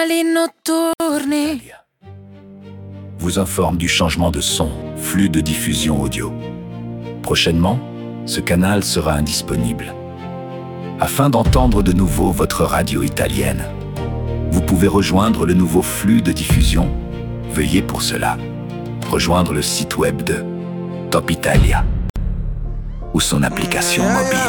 Les notturni vous informe du changement de son, flux de diffusion audio. Prochainement, ce canal sera indisponible. Afin d'entendre de nouveau votre radio italienne, vous pouvez rejoindre le nouveau flux de diffusion. Veuillez pour cela rejoindre le site web de Top Italia ou son application mobile.